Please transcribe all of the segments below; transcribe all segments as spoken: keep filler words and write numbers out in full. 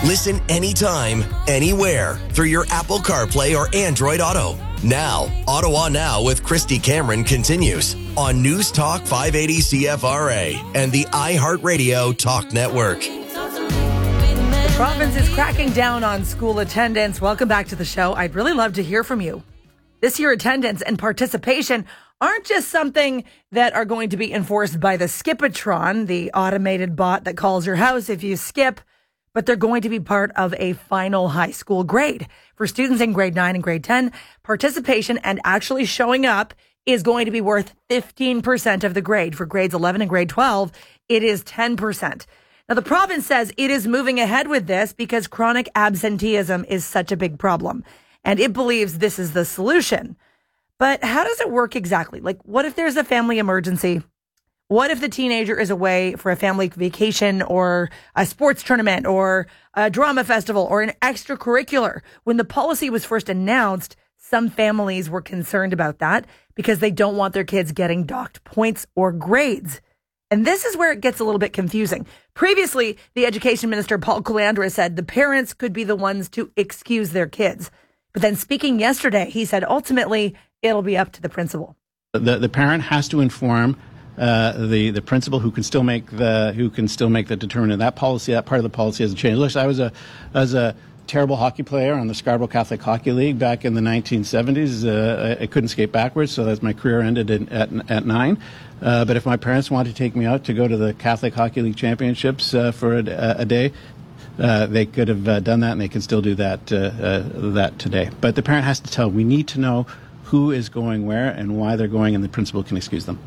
Listen anytime, anywhere through your Apple CarPlay or Android Auto. Now, Ottawa Now with Christy Cameron continues on News Talk five eighty C F R A and the iHeartRadio Talk Network. The province is cracking down on school attendance. Welcome back to the show. I'd really love to hear from you. This year, attendance and participation aren't just something that are going to be enforced by the Skipatron, the automated bot that calls your house if you skip, but they're going to be part of a final high school grade. For students in grade nine and grade ten, participation and actually showing up is going to be worth fifteen percent of the grade. For grades eleven and grade twelve, it is ten percent. Now, the province says it is moving ahead with this because chronic absenteeism is such a big problem, and it believes this is the solution. But how does it work exactly? Like, what if there's a family emergency? What if the teenager is away for a family vacation or a sports tournament or a drama festival or an extracurricular? When the policy was first announced, some families were concerned about that because they don't want their kids getting docked points or grades. And this is where it gets a little bit confusing. Previously, the Education Minister, Paul Calandra, said the parents could be the ones to excuse their kids. But then speaking yesterday, he said ultimately it'll be up to the principal. The the parent has to inform uh, the the principal, who can still make the who can still make the determinant. That policy, that part of the policy hasn't changed. Look, I was a as a terrible hockey player on the Scarborough Catholic Hockey League back in the nineteen seventies. Uh, I, I couldn't skate backwards, so that's my career ended in, at at nine. Uh, but if my parents wanted to take me out to go to the Catholic Hockey League Championships uh, for a, a day, uh, they could have uh, done that, and they can still do that uh, uh, that today. But the parent has to tell. We need to know who is going where and why they're going, and the principal can excuse them.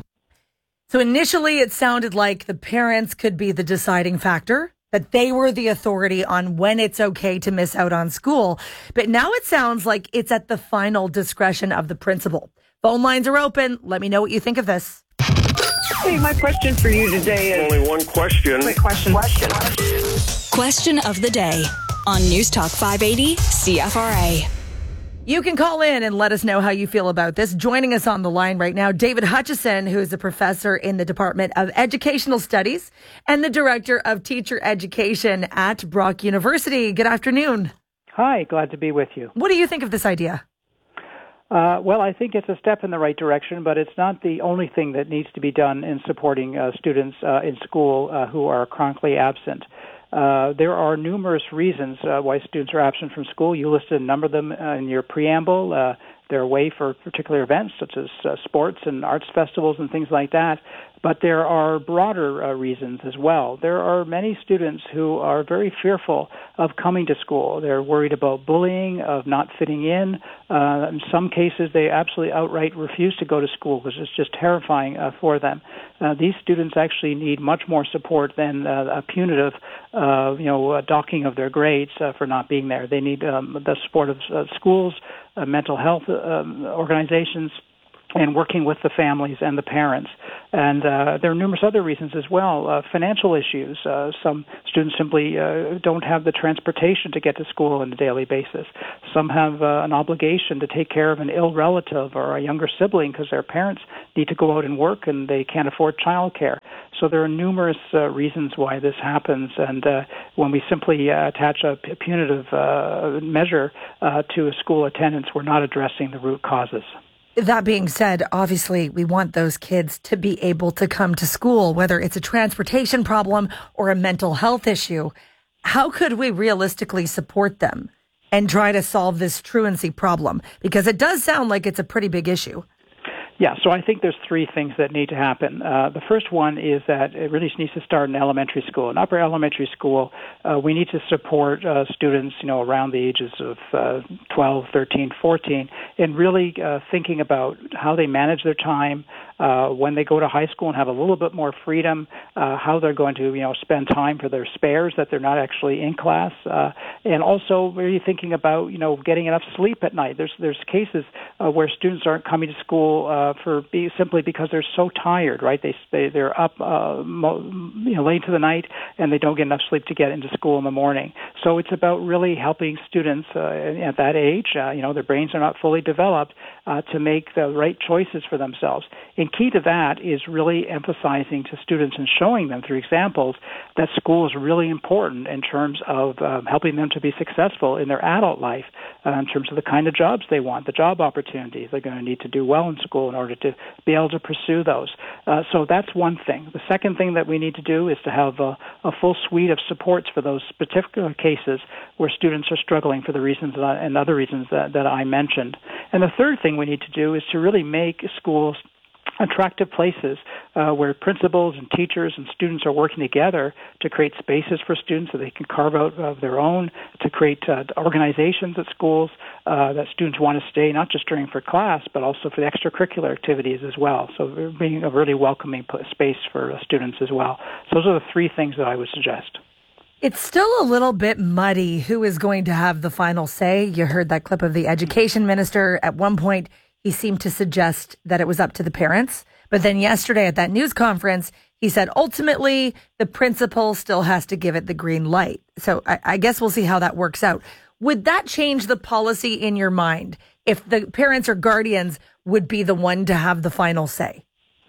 So initially, it sounded like the parents could be the deciding factor, that they were the authority on when it's okay to miss out on school. But now it sounds like it's at the final discretion of the principal. Phone lines are open. Let me know what you think of this. Hey, my question for you today is... Only one question. Quick question. Question. Question of the day on News Talk five eighty C F R A. You can call in and let us know how you feel about this. Joining us on the line right now, David Hutchison, who is a professor in the Department of Educational Studies and the Director of Teacher Education at Brock University. Good afternoon. Hi, glad to be with you. What do you think of this idea? Uh, well, I think it's a step in the right direction, but it's not the only thing that needs to be done in supporting uh, students uh, in school uh, who are chronically absent. Uh, there are numerous reasons uh, why students are absent from school. You listed a number of them uh, in your preamble. Uh, they're away for particular events such as uh, sports and arts festivals and things like that. But there are broader uh, reasons as well. There are many students who are very fearful of coming to school. They're worried about bullying, of not fitting in. Uh, in some cases, they absolutely outright refuse to go to school because it's just terrifying uh, for them. Uh, these students actually need much more support than uh, a punitive, uh, you know, uh, docking of their grades uh, for not being there. They need um, the support of uh, schools, uh, mental health uh, organizations, and working with the families and the parents. And uh, there are numerous other reasons as well. Uh, financial issues. Uh, some students simply uh, don't have the transportation to get to school on a daily basis. Some have uh, an obligation to take care of an ill relative or a younger sibling because their parents need to go out and work and they can't afford childcare. So there are numerous uh, reasons why this happens. And uh, when we simply uh, attach a punitive uh, measure uh, to a school attendance, we're not addressing the root causes. That being said, obviously, we want those kids to be able to come to school, whether it's a transportation problem or a mental health issue. How could we realistically support them and try to solve this truancy problem? Because it does sound like it's a pretty big issue. Yeah, so I think there's three things that need to happen. Uh, the first one is that it really needs to start in elementary school. In upper elementary school, uh, we need to support uh, students, you know, around the ages of uh, twelve, thirteen, fourteen, in really uh, thinking about how they manage their time, uh, when they go to high school and have a little bit more freedom, uh, how they're going to, you know, spend time for their spares that they're not actually in class, uh, and also really thinking about, you know, getting enough sleep at night. There's there's cases uh, where students aren't coming to school uh, for be, simply because they're so tired, right? They, they they're up uh, mo- you know late into the night and they don't get enough sleep to get into school in the morning. So it's about really helping students uh, at that age, uh, you know, their brains are not fully developed, uh, to make the right choices for themselves. And key to that is really emphasizing to students and showing them through examples that school is really important in terms of um, helping them to be successful in their adult life, uh, in terms of the kind of jobs they want, the job opportunities. They're going to need to do well in school in order to be able to pursue those. Uh, so that's one thing. The second thing that we need to do is to have a, a full suite of supports for those particular cases where students are struggling for the reasons that I, and other reasons that, that I mentioned. And the third thing we need to do is to really make schools attractive places uh, where principals and teachers and students are working together to create spaces for students so they can carve out of their own, to create uh, organizations at schools uh, that students want to stay, not just during for class, but also for the extracurricular activities as well. So being a really welcoming space for uh, students as well. So those are the three things that I would suggest. It's still a little bit muddy who is going to have the final say. You heard that clip of the education minister. At one point, he seemed to suggest that it was up to the parents. But then yesterday at that news conference, he said ultimately the principal still has to give it the green light. So I, I guess we'll see how that works out. Would that change the policy in your mind if the parents or guardians would be the one to have the final say?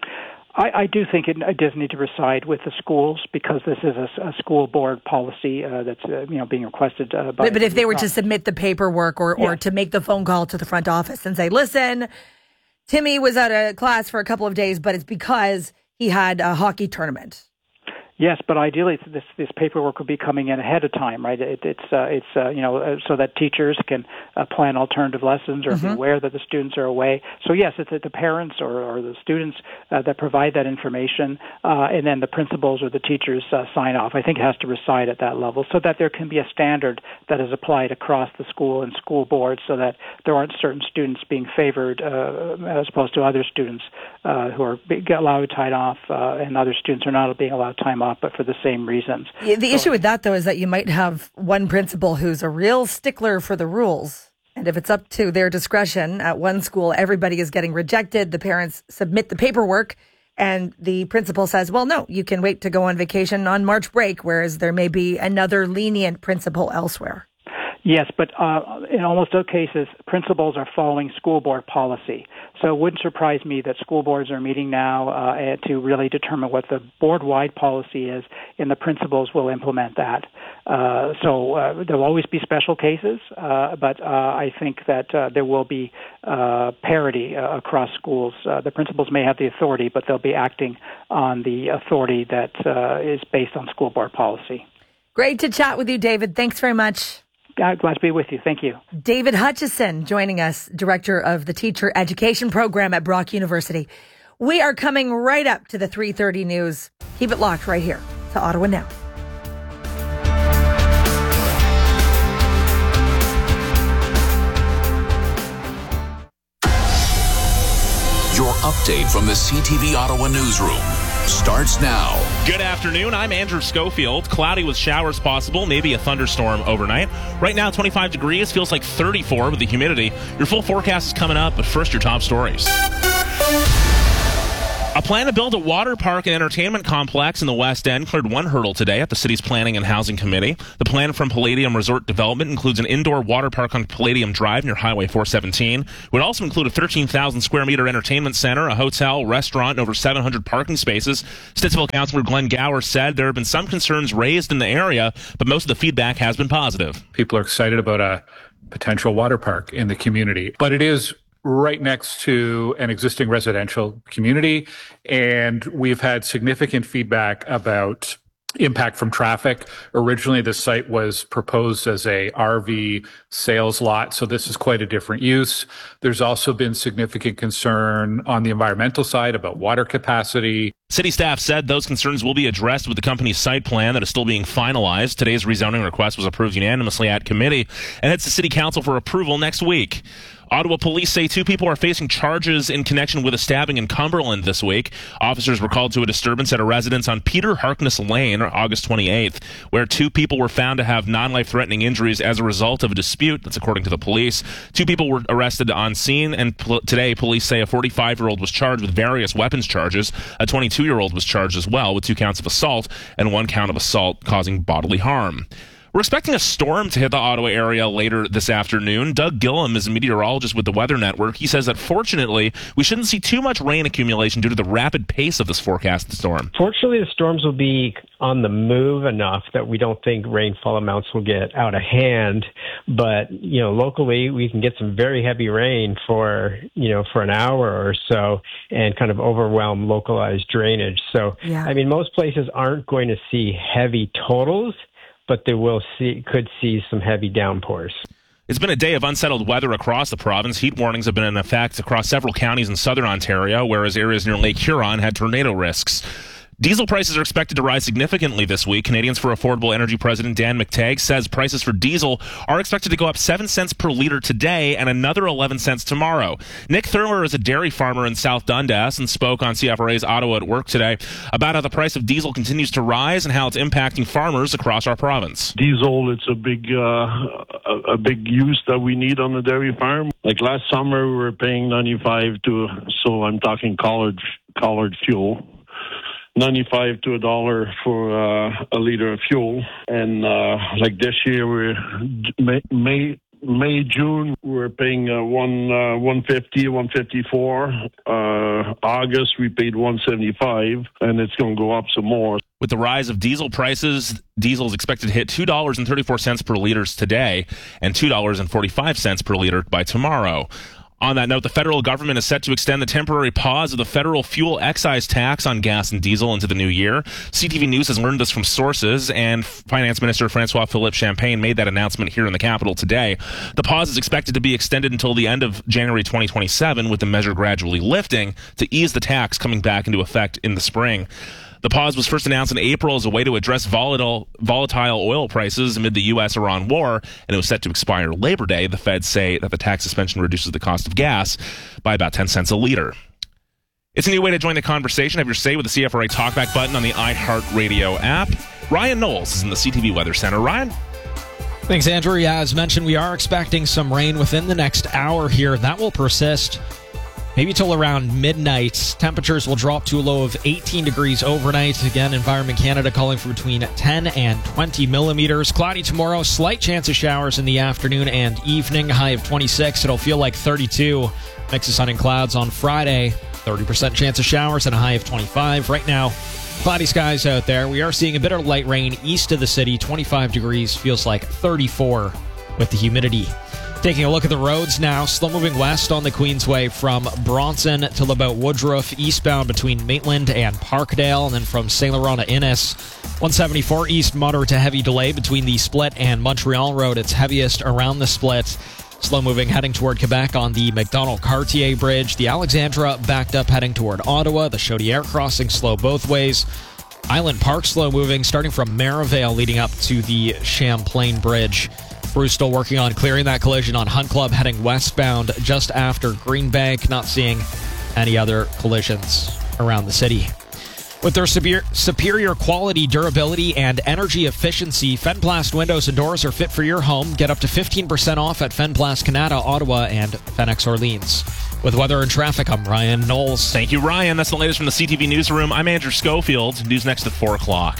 I, I do think it, it does need to reside with the schools because this is a, a school board policy uh, that's uh, you know being requested uh, by. But, but if they were to submit the paperwork or, or yeah. to make the phone call to the front office and say, listen, Timmy was out of class for a couple of days, but it's because he had a hockey tournament. Yes, but ideally this this paperwork would be coming in ahead of time, right? It, it's uh, it's uh, you know uh, so that teachers can uh, plan alternative lessons or mm-hmm. be aware that the students are away. So yes, it's the parents or, or the students uh, that provide that information, uh, and then the principals or the teachers uh, sign off. I think it has to reside at that level so that there can be a standard that is applied across the school and school boards, so that there aren't certain students being favored uh, as opposed to other students uh, who are allowed time off, uh, and other students are not being allowed time off. But for the same reasons. The so, issue with that, though, is that you might have one principal who's a real stickler for the rules. And if it's up to their discretion at one school, everybody is getting rejected. The parents submit the paperwork and the principal says, well, no, you can wait to go on vacation on March break, whereas there may be another lenient principal elsewhere. Yes, but uh, in almost all cases, principals are following school board policy. So it wouldn't surprise me that school boards are meeting now uh, to really determine what the board-wide policy is, and the principals will implement that. Uh, so uh, there will always be special cases, uh, but uh, I think that uh, there will be uh, parity uh, across schools. Uh, the principals may have the authority, but they'll be acting on the authority that uh, is based on school board policy. Great to chat with you, David. Thanks very much. Glad to be with you. Thank you. David Hutchison joining us, Director of the Teacher Education Program at Brock University. We are coming right up to the three thirty news. Keep it locked right here to Ottawa Now. Your update from the C T V Ottawa newsroom starts now. Good afternoon. I'm Andrew Schofield. Cloudy with showers possible, maybe a thunderstorm overnight. Right now, twenty-five degrees, feels like thirty-four with the humidity. Your full forecast is coming up, but first, your top stories. A plan to build a water park and entertainment complex in the West End cleared one hurdle today at the city's Planning and Housing Committee. The plan from Palladium Resort Development includes an indoor water park on Palladium Drive near Highway four seventeen. It would also include a thirteen thousand square meter entertainment center, a hotel, restaurant, and over seven hundred parking spaces. Stittsville Councillor Glenn Gower said there have been some concerns raised in the area, but most of the feedback has been positive. People are excited about a potential water park in the community, but it is right next to an existing residential community, and we've had significant feedback about impact from traffic. Originally, the site was proposed as a R V sales lot, so this is quite a different use. There's also been significant concern on the environmental side about water capacity. City staff said those concerns will be addressed with the company's site plan that is still being finalized. Today's rezoning request was approved unanimously at committee and heads to City Council for approval next week. Ottawa police say two people are facing charges in connection with a stabbing in Cumberland this week. Officers were called to a disturbance at a residence on Peter Harkness Lane on August twenty-eighth, where two people were found to have non-life-threatening injuries as a result of a dispute. That's according to the police. Two people were arrested on scene, and pl- today police say a forty-five-year-old was charged with various weapons charges. A twenty-two-year-old was charged as well with two counts of assault and one count of assault causing bodily harm. We're expecting a storm to hit the Ottawa area later this afternoon. Doug Gillum is a meteorologist with the Weather Network. He says that fortunately, we shouldn't see too much rain accumulation due to the rapid pace of this forecasted storm. Fortunately, the storms will be on the move enough that we don't think rainfall amounts will get out of hand. But, you know, locally, we can get some very heavy rain for, you know, for an hour or so and kind of overwhelm localized drainage. So, Yeah. I mean, most places aren't going to see heavy totals, but they will see could see some heavy downpours. It's been a day of unsettled weather across the province. Heat warnings have been in effect across several counties in southern Ontario, whereas areas near Lake Huron had tornado risks. Diesel prices are expected to rise significantly this week. Canadians for Affordable Energy President Dan McTagg says prices for diesel are expected to go up seven cents per litre today and another eleven cents tomorrow. Nick Thurler is a dairy farmer in South Dundas and spoke on C F R A's Ottawa at Work today about how the price of diesel continues to rise and how it's impacting farmers across our province. Diesel, it's a big, uh, a, a big use that we need on the dairy farm. Like last summer, we were paying ninety-five to, so I'm talking college, college fuel. ninety-five to a dollar for uh, a liter of fuel, and uh, like this year, we're May, May, May June, we're paying uh, one uh, one fifty, one fifty four. Uh, August, we paid one seventy five, and it's going to go up some more. With the rise of diesel prices, diesel is expected to hit two dollars and thirty four cents per liter today, and two dollars and forty five cents per liter by tomorrow. On that note, the federal government is set to extend the temporary pause of the federal fuel excise tax on gas and diesel into the new year. C T V News has learned this from sources, and Finance Minister Francois-Philippe Champagne made that announcement here in the capital today. The pause is expected to be extended until the end of January twenty twenty-seven, with the measure gradually lifting to ease the tax coming back into effect in the spring. The pause was first announced in April as a way to address volatile volatile oil prices amid the U S Iran war, and it was set to expire Labor Day. The feds say that the tax suspension reduces the cost of gas by about ten cents a liter. It's a new way to join the conversation. Have your say with the C F R A Talkback button on the iHeartRadio app. Ryan Knowles is in the C T V Weather Center. Ryan? Thanks, Andrew. Yeah, as mentioned, we are expecting some rain within the next hour here. That will persist maybe till around midnight. Temperatures will drop to a low of eighteen degrees overnight. Again, Environment Canada calling for between ten and twenty millimeters. Cloudy tomorrow, slight chance of showers in the afternoon and evening. High of twenty-six. It'll feel like thirty-two. Mix of sun and clouds on Friday. thirty percent chance of showers and a high of twenty-five. Right now, cloudy skies out there. We are seeing a bit of light rain east of the city. twenty-five degrees. Feels like thirty-four with the humidity. Taking a look at the roads now, slow moving west on the Queensway from Bronson to about Woodruff, eastbound between Maitland and Parkdale, and then from Saint Laurent to Innis. one seventy-four east, moderate to heavy delay between the Split and Montreal Road. It's heaviest around the Split. Slow moving heading toward Quebec on the McDonald-Cartier Bridge. The Alexandra backed up heading toward Ottawa. The Chaudière crossing slow both ways. Island Park slow moving starting from Merivale leading up to the Champlain Bridge. Crews still working on clearing that collision on Hunt Club heading westbound just after Greenbank. Not seeing any other collisions around the city. With their superior, superior quality, durability, and energy efficiency, Fenplast windows and doors are fit for your home. Get up to fifteen percent off at Fenplast Canada, Ottawa, and Fenix Orleans. With weather and traffic, I'm Ryan Knowles. Thank you, Ryan. That's the latest from the C T V Newsroom. I'm Andrew Schofield. News next at four o'clock.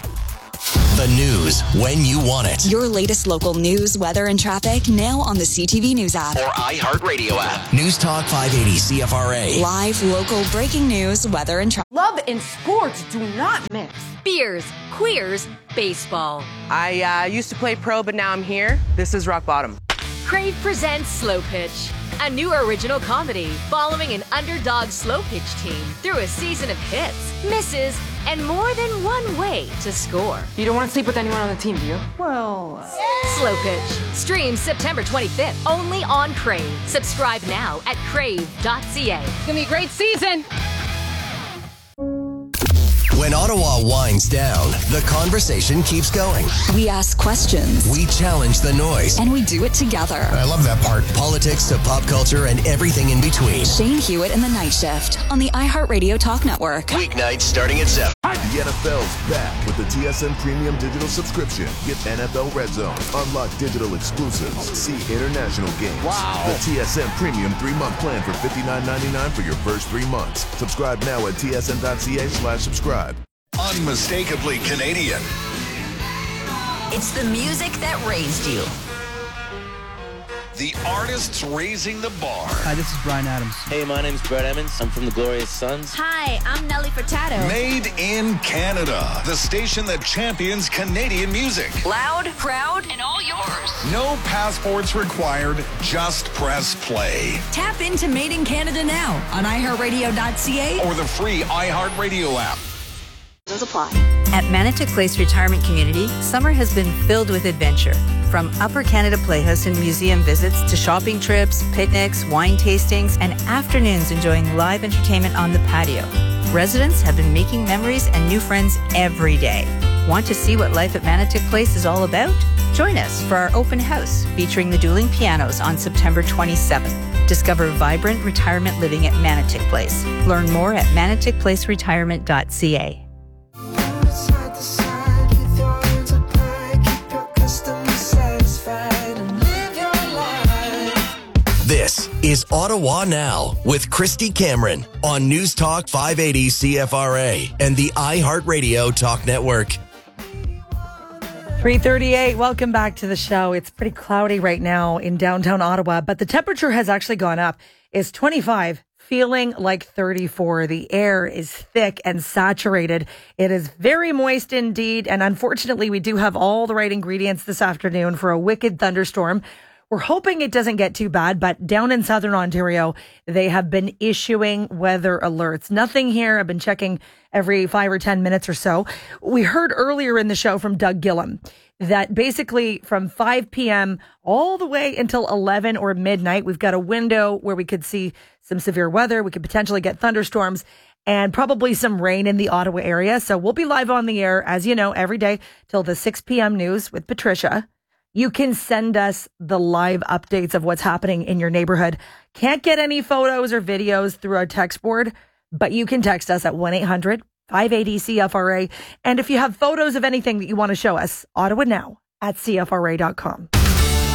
The news when you want it. Your latest local news, weather, and traffic now on the C T V News app. Or iHeartRadio app. News Talk five eighty C F R A. Live, local, breaking news, weather, and traffic. Love and sports do not mix. Beers, queers, baseball. I uh, used to play pro, but now I'm here. This is rock bottom. Crave presents Slow Pitch, a new original comedy following an underdog slow pitch team through a season of hits, misses, and more than one way to score. You don't want to sleep with anyone on the team, do you? Well... Uh... Slow Pitch. Streams September twenty-fifth, only on Crave. Subscribe now at crave dot c a. It's going to be a great season. When Ottawa winds down, the conversation keeps going. We ask questions. We challenge the noise. And we do it together. I love that part. Politics to pop culture and everything in between. Shane Hewitt and the Night Shift on the iHeartRadio Talk Network. Weeknights starting at seven. The N F L's back with the T S N Premium Digital Subscription. Get N F L Red Zone, unlock digital exclusives, see international games. Wow. The T S N Premium three-month plan for fifty-nine ninety-nine for your first three months. Subscribe now at T S N dot C A slash subscribe. Unmistakably Canadian. It's the music that raised you. The artists raising the bar. Hi, this is Brian Adams. Hey, my name's Brett Emmons. I'm from the Glorious Sons. Hi, I'm Nelly Furtado. Made in Canada, the station that champions Canadian music. Loud, proud, and all yours. No passports required, just press play. Tap into Made in Canada now on i heart radio dot c a or the free iHeartRadio app. Those apply. At Manotick Place Retirement Community, summer has been filled with adventure. From Upper Canada Playhouse and museum visits to shopping trips, picnics, wine tastings, and afternoons enjoying live entertainment on the patio. Residents have been making memories and new friends every day. Want to see what life at Manotick Place is all about? Join us for our open house featuring the dueling pianos on September twenty-seventh. Discover vibrant retirement living at Manotick Place. Learn more at manotick place retirement dot c a. This is Ottawa Now with Christy Cameron on News Talk five eighty C F R A and the iHeartRadio Talk Network. three thirty-eight, welcome back to the show. It's pretty cloudy right now in downtown Ottawa, but the temperature has actually gone up. It's twenty-five, feeling like thirty-four. The air is thick and saturated. It is very moist indeed, and unfortunately, we do have all the right ingredients this afternoon for a wicked thunderstorm. We're hoping it doesn't get too bad, but down in southern Ontario, they have been issuing weather alerts. Nothing here. I've been checking every five or ten minutes or so. We heard earlier in the show from Doug Gillum that basically from five p.m. all the way until eleven or midnight, we've got a window where we could see some severe weather. We could potentially get thunderstorms and probably some rain in the Ottawa area. So we'll be live on the air, as you know, every day till the six p.m. news with Patricia. You can send us the live updates of what's happening in your neighborhood. Can't get any photos or videos through our text board, but you can text us at one eight hundred five eighty C F R A. And if you have photos of anything that you want to show us, Ottawa Now at C F R A dot com.